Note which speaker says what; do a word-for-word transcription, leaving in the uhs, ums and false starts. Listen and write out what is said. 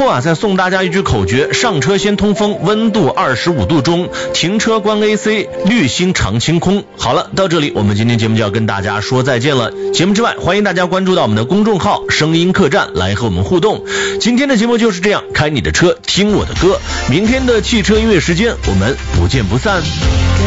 Speaker 1: 后啊再送大家一句口诀：上车先通风，温度二十五度中，停车关 A C， 滤芯常清空。好了，到这里我们今天节目就要跟大家说再见了。节目之外，欢迎大家关注到我们的公众号声音客栈来和我们互动。今天的节目就是这样，开你的车听我的歌，明天的汽车音乐时间我们不见不散。